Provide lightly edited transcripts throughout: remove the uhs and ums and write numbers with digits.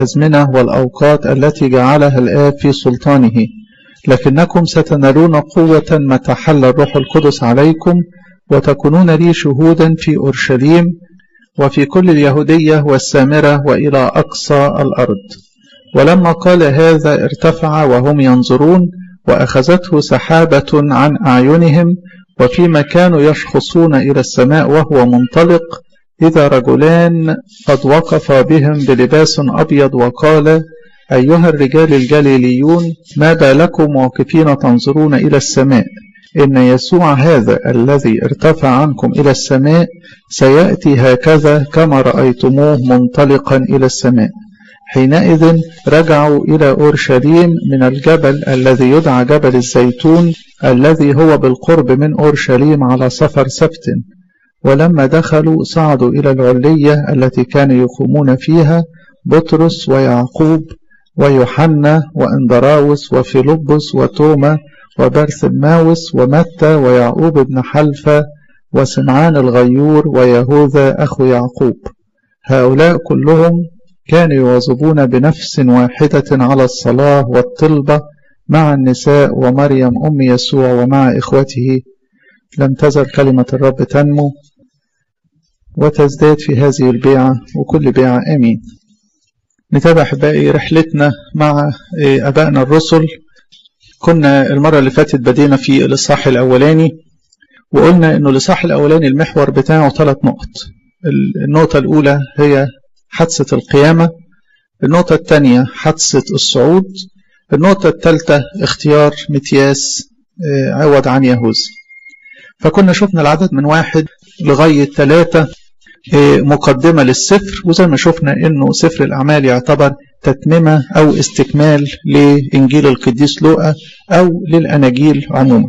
الأزمنة والأوقات التي جعلها الآب في سلطانه، لكنكم ستنالون قوة متى حل الروح القدس عليكم، وتكونون لي شهودا في أورشليم وفي كل اليهودية والسامرة وإلى أقصى الأرض. ولما قال هذا ارتفع وهم ينظرون، وأخذته سحابة عن أعينهم، وفيما كانوا يشخصون إلى السماء وهو منطلق، إذا رجلان قد وقف بهم بلباس أبيض، وقال: أيها الرجال الجليليون، ما بالكم واقفين تنظرون إلى السماء؟ إن يسوع هذا الذي ارتفع عنكم إلى السماء سيأتي هكذا كما رأيتموه منطلقا إلى السماء. حينئذ رجعوا إلى أورشليم من الجبل الذي يدعى جبل الزيتون، الذي هو بالقرب من أورشليم، على سفر سبت. ولما دخلوا صعدوا إلى العلية التي كانوا يقومون فيها، بطرس ويعقوب ويوحنا وإندراوس وفيلبس وتوما وبرثلماوس ومتى ويعقوب بن حلفة وسمعان الغيور ويهوذا أخو يعقوب. هؤلاء كلهم كانوا يواظبون بنفس واحدة على الصلاة والطلبة مع النساء ومريم أم يسوع ومع إخوته. لم تزل كلمة الرب تنمو وتزداد في هذه البيعة وكل بيعة. آمين. نتابع أحبائي رحلتنا مع أبائنا الرسل. كنا المرة اللي فاتت بدينا في الإصحاح الأولاني، وقلنا إنه الإصحاح الأولاني المحور بتاعه 3 نقط. النقطة الأولى هي حادثة القيامة، النقطة الثانية حادثة الصعود، النقطة الثالثة اختيار متياس عوض عن يهوذا. فكنا شفنا العدد من 1 لغاية 3 مقدمة للسفر، وزي ما شفنا إنه سفر الأعمال يعتبر تتممة أو استكمال لإنجيل القديس لوقا أو للأناجيل عموما.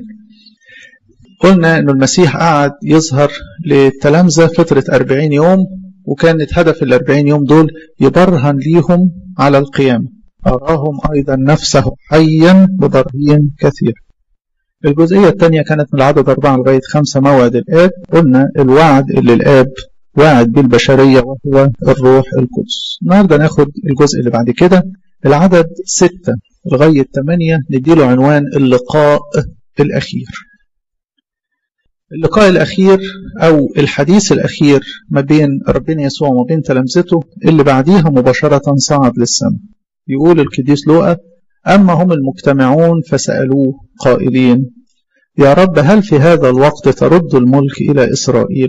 قلنا إنه المسيح قعد يظهر للتلامذة فترة 40 يوم، وكانت هدف ال40 يوم دول يبرهن ليهم على القيامة. أراهم أيضا نفسه حيا ببراهين كثير. الجزئية الثانية كانت من العدد 4 لغاية 5 موعد الآب. قلنا الوعد اللي الآب واعد بالبشرية وهو الروح القدس. النهارده ناخد الجزء اللي بعد كده، العدد 6 لغاية 8، نديله عنوان اللقاء الأخير. اللقاء الأخير أو الحديث الأخير ما بين ربنا يسوع وما بين تلامذته، اللي بعديها مباشرة صعد للسماء. يقول القديس لوقا: أما هم المجتمعون فسألوه قائلين: يا رب، هل في هذا الوقت ترد الملك إلى إسرائيل؟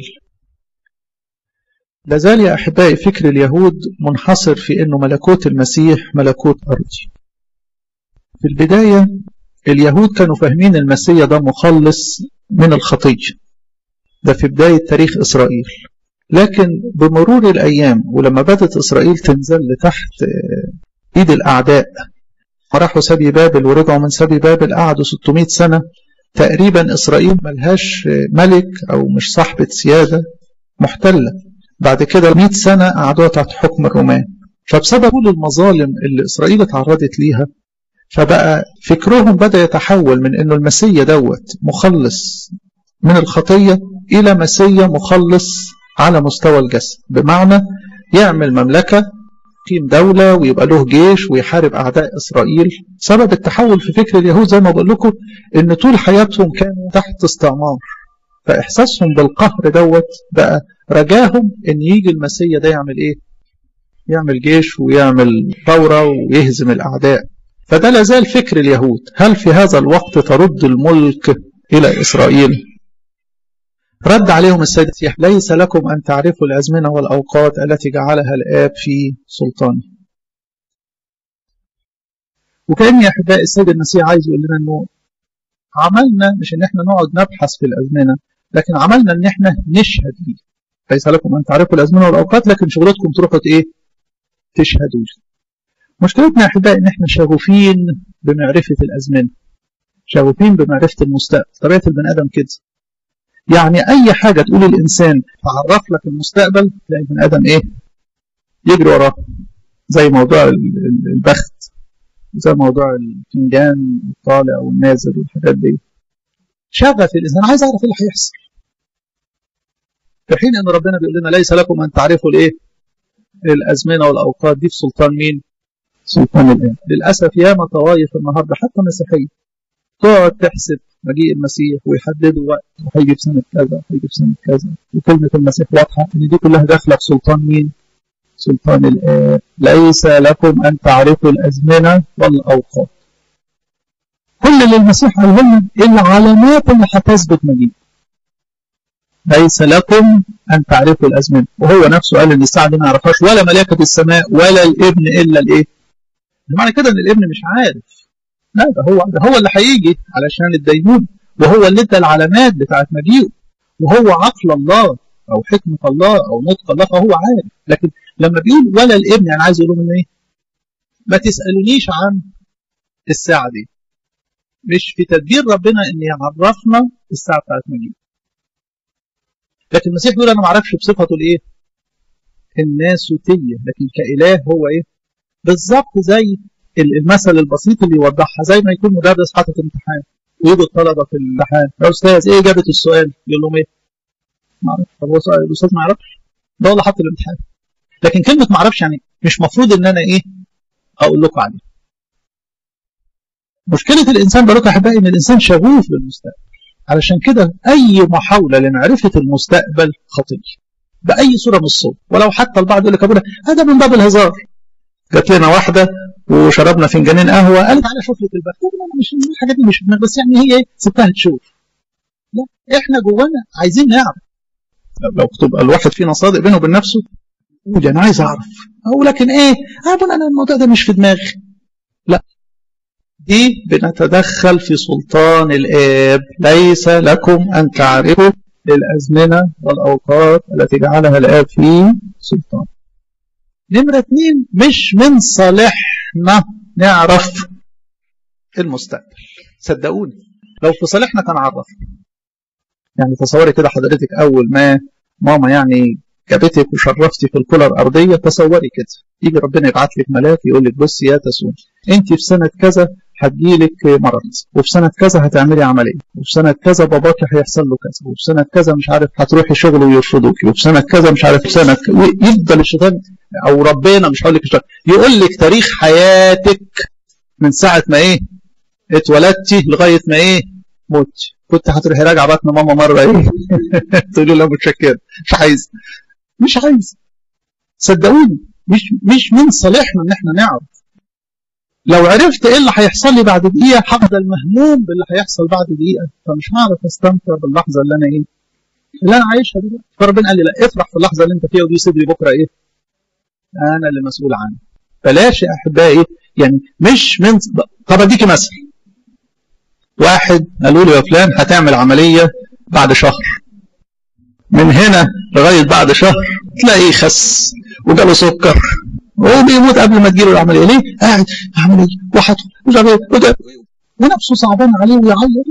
لازال يا أحبائي فكر اليهود منحصر في أنه ملكوت المسيح ملكوت أرضي. في البداية اليهود كانوا فاهمين المسيح ده مخلص من الخطية، ده في بداية تاريخ إسرائيل. لكن بمرور الأيام ولما بدأت إسرائيل تنزل لتحت إيد الأعداء، راحوا سبي بابل ورجعوا من سبي بابل، قعدوا 600 سنة تقريبا إسرائيل ملهاش ملك أو مش صاحبة سيادة، محتلة. بعد كده 100 سنة قعدوا تحت حكم الرومان. فبسبب كل المظالم اللي إسرائيل اتعرضت ليها، فبقى فكرهم بدأ يتحول من إنه المسيح دوت مخلص من الخطية إلى مسيح مخلص على مستوى الجسد، بمعنى يعمل مملكة، يقيم دولة ويبقى له جيش ويحارب أعداء إسرائيل. سبب التحول في فكر اليهود زي ما بقول لكم إن طول حياتهم كانوا تحت استعمار، فإحساسهم بالقهر دوت بقى رجاهم إن يجي المسيح ده يعمل إيه؟ يعمل جيش ويعمل ثورة ويهزم الأعداء. فده لازال فكر اليهود. هل في هذا الوقت ترد الملك إلى إسرائيل؟ رد عليهم السيد المسيح: ليس لكم أن تعرفوا الأزمنة والأوقات التي جعلها الآب في سلطانه. وكأن يا أحبائي السيد المسيح عايز يقول لنا إنه عملنا مش إن إحنا نقعد نبحث في الأزمنة، لكن عملنا إن إحنا نشهد ليه. ليس لكم أن تعرفوا الأزمنة والأوقات، لكن شغلتكم تروحوا إيه؟ تشهدوا لي. مشكلتنا يا أحبائي إن إحنا شغوفين بمعرفة الأزمنة، شغوفين بمعرفة المستقبل. طبيعة البني آدم كده، يعني أي حاجة تقول الإنسان تعرف لك المستقبل تلاقي البني آدم إيه؟ يجري وراه. زي موضوع البخت، زي موضوع الفنجان الطالع والنازل والحاجات دي. شغف الإنسان عايز أعرف إيه اللي هيحصل، في حين إن ربنا بيقول لنا: ليس لكم أن تعرفوا الإيه؟ الأزمنة والأوقات دي في سلطان مين؟ سلطان الآب. للأسف ياما طوائف النهارده حتى مسيحية تقعد تحسب مجيء المسيح ويحددوا وقت وهيجي في سنة كذا وهيجي في سنة كذا، وكلمة المسيح واضحة إن دي كلها داخلة في سلطان مين؟ سلطان الآب. ليس لكم أن تعرفوا الأزمنة والأوقات. كل اللي المسيح قال لنا العلامات اللي هتثبت مجيء. ليس لكم أن تعرفوا الأزمنة، وهو نفسه قال إن الساعة دي ما يعرفهاش ولا ملائكة السماء ولا الابن إلا الإيه؟ معنى كده إن الابن مش عارف. لا، ده هو اللي هيجي علشان الدينون، وهو اللي ادى العلامات بتاعت مجيئه، وهو عقل الله أو حكمة الله أو نطق الله، فهو عارف. لكن لما بيقول ولا الابن يعني عايز يقول لهم إيه؟ ما تسألونيش عن الساعة دي. مش في تدبير ربنا إن يعرفنا الساعة بتاعت مجيئه. لكن المسيح بيقول أنا ما أعرفش بصفته الإيه؟ الناسوتية، لكن كإله هو إيه؟ بالظبط زي المثل البسيط اللي يوضحها، زي ما يكون مدرس حاطط امتحان ويجوا الطلبة في الامتحان، يا أستاذ إيه إجابة السؤال؟ يقول لهم إيه؟ ما أعرفش. طب هو الأستاذ ما يعرفش؟ ده هو اللي حط الامتحان. لكن كلمة ما أعرفش يعني مش مفروض إن أنا إيه؟ أقول لكم عليه. مشكلة الإنسان بقى أحبائي إن الإنسان شغوف بالمستقبل. علشان كده أي محاولة لمعرفة المستقبل خطية بأي صورة من الصور، ولو حتى البعض يقول لك أبونا هذا من باب الهزار. جات لنا واحدة وشربنا فنجانين قهوة قالت تعالى شوف لي في الباب. أنا مش الحاجات دي مش في دماغي، بس يعني هي إيه سبتها تشوف. لا، إحنا جوانا عايزين نعرف. لو تبقى الواحد فينا صادق بينه وبين نفسه يقول أنا عايز أعرف، أو لكن إيه أبونا أنا الموضوع ده مش في دماغي. لا، دي بنتدخل في سلطان الآب. ليس لكم أن تعرفوا الأزمنة والأوقات التي جعلها الآب في سلطان. نمرة 2، مش من صالحنا نعرف المستقبل. صدقوني لو في صالحنا كان عرفنا. يعني تصوري كده حضرتك أول ما ماما يعني جابتك وشرفتي في الكرة الأرضية، تصوري كده يجي ربنا يبعت لك ملاك يقول لك بصي يا تسون أنت في سنة كذا هتجيلك مرض، وفي سنة كذا هتعملي عملية، وفي سنة كذا باباكي هيحصل له كذا، وفي سنة كذا مش عارف هتروحي شغل ويرفضوكي، وفي سنة كذا مش عارف سنة يفضل الشيطان أو ربنا مش هقول لك الشيطان يقول لك تاريخ حياتك من ساعة ما إيه اتولدتي لغاية ما إيه موتي. كنت هتروحي راجعة بطن ماما مرة إيه تقولي له متشكر مش عايز. صدقوني مش من صالحنا إن إحنا نعرف. لو عرفت ايه اللي هيحصل لي بعد دقيقه هفضل مهموم باللي هيحصل بعد دقيقه، فمش هعرف استمتع باللحظه اللي انا ايه اللي انا عايشها دلوقتي. فربنا قال لي لا، افرح في اللحظه اللي انت فيها ودي سيب لي بكره ايه انا اللي مسؤول عنها. بلاش يا احبائي يعني مش من. طب اديكي مثل، واحد قالوا له يا فلان هتعمل عمليه بعد شهر، من هنا لغايه بعد شهر تلاقيه خس وجاله سكر وبيموت قبل ما تجيله العمليه. ليه؟ قاعد عمليه وحطه ونفسه صعبان عليه ويعيط.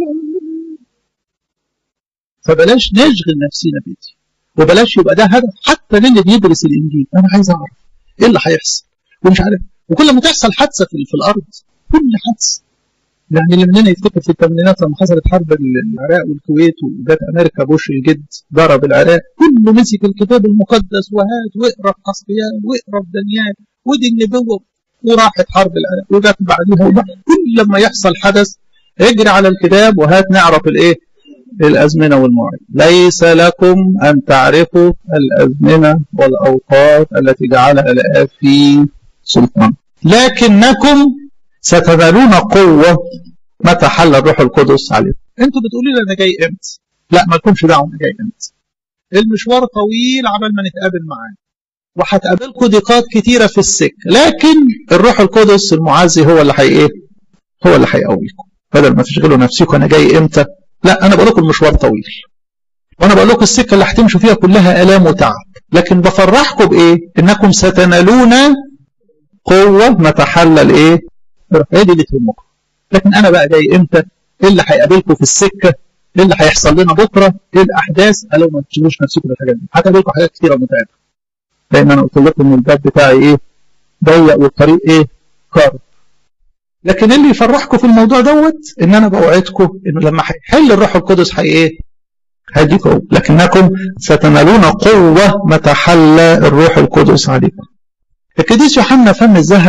فبلاش نشغل نفسنا بيدي، وبلاش يبقى ده هدف حتى للي بيدرس الانجيل. انا عايز اعرف ايه اللي هيحصل ومش عارف. وكل ما تحصل حادثه في الارض، كل حادثه يعني اللي مننا يفتكر في الثمانينات لما حصلت حرب العراق والكويت وجات امريكا بوش الجد ضرب العراق، كله مسك الكتاب المقدس وهات واقرا في حسقيال واقرا في دانيال ودي النبوه، وراحت حرب العراق وجات بعديها. كل لما يحصل حدث اجري على الكتاب وهات نعرف الايه الازمنه والمواعيد. ليس لكم ان تعرفوا الازمنه والاوقات التي جعلها الآب في سلطان، لكنكم ستنالون قوة متى حل الروح القدس عليكم. انتوا بتقولوا لي انا جاي امتى؟ لا، ما لكمش دعوه انا جاي امتى. المشوار طويل عبال ما نتقابل معاه، وهتقابلكم ضيقات كتيره في السكه، لكن الروح القدس المعزي هو اللي ايه؟ هو اللي هيقويكم. بدل ما تشغلوا نفسكم انا جاي امتى، لا انا بقول لكم المشوار طويل، وانا بقول لكم السكه اللي هتمشوا فيها كلها الام وتعب، لكن بفرحكم بايه؟ انكم ستنالون قوه متى حل الايه؟ هي دي اللي تهمكم. لكن انا بقى جاي امتى؟ ايه اللي هيقابلكم في السكه؟ ايه اللي هيحصل لنا بكره؟ ايه الاحداث؟ قالوا ما تشغلوش نفسكم بالحاجات دي، هتقابلكم حاجات كثيره متعبه. لان انا قلت لكم ان الباب بتاعي ايه؟ ضيق والطريق ايه؟ كارب. لكن اللي يفرحكم في الموضوع دوت ان انا بوعدكم انه لما هيحل الروح القدس ايه؟ هيديكم، لكنكم ستنالون قوه متى حل الروح القدس عليكم. القديس يوحنا فم الذهب